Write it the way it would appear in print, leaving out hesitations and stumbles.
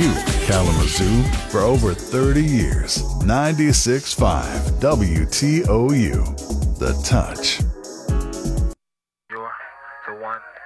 you Kalamazoo for over 30 years. 96.5 WTOU. The Touch. You're the one.